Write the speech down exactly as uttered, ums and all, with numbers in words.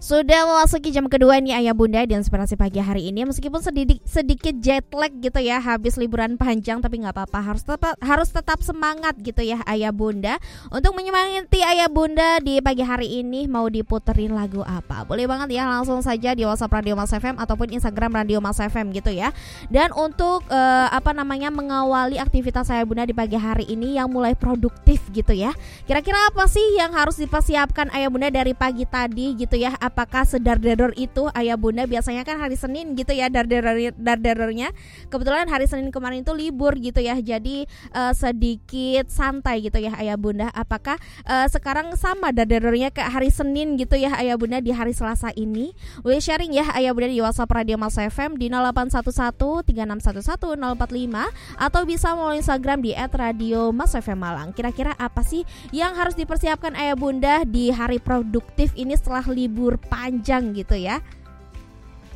Sudah memasuki jam kedua nih Ayah Bunda di Inspirasi Pagi hari ini. Meskipun sedikit sedikit jet lag gitu ya, habis liburan panjang, tapi nggak apa-apa, harus tetap harus tetap semangat gitu ya Ayah Bunda. Untuk menyemangati Ayah Bunda di pagi hari ini, mau diputerin lagu apa? Boleh banget ya, langsung saja di WhatsApp Radio Mas F M ataupun Instagram Radio Mas F M gitu ya. Dan untuk uh, apa namanya mengawali aktivitas Ayah Bunda di pagi hari ini yang mulai produktif gitu ya. Kira-kira apa sih yang harus dipersiapkan Ayah Bunda dari pagi tadi gitu ya? Apakah sedar-dedor itu Ayah Bunda? Biasanya kan hari Senin gitu ya dar-dedornya. Kebetulan hari Senin kemarin itu libur gitu ya. Jadi uh, sedikit santai gitu ya Ayah Bunda. Apakah uh, sekarang sama dar-dedornya kayak hari Senin gitu ya Ayah Bunda di hari Selasa ini? Boleh sharing ya Ayah Bunda di WhatsApp Radio Mas F M di nol delapan satu satu tiga enam satu satu nol empat lima atau bisa melalui Instagram di et radio mas f m malang. Kira-kira apa sih yang harus dipersiapkan Ayah Bunda di hari produktif ini setelah libur panjang gitu ya?